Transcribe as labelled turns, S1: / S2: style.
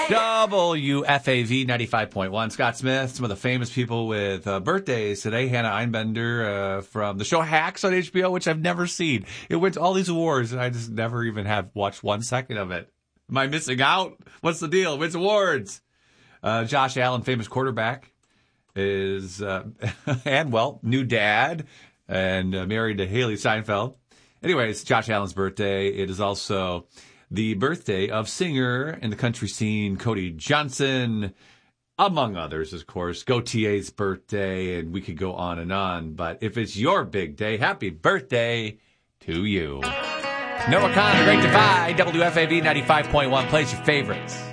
S1: WFAV 95.1. Scott Smith, some of the famous people with birthdays today. Hannah Einbender from the show Hacks on HBO, which I've never seen. It wins all these awards, and I just never even have watched 1 second of it. Am I missing out? What's the deal? It wins awards. Josh Allen, famous quarterback, is, and, well, new dad, and married to Haley Steinfeld. Anyways, Josh Allen's birthday. It is also the birthday of singer in the country scene, Cody Johnson, among others, of course. Gautier's birthday, and we could go on and on. But if it's your big day, happy birthday to you. Noah Khan, The Great Divide, WFAV 95.1 plays your favorites.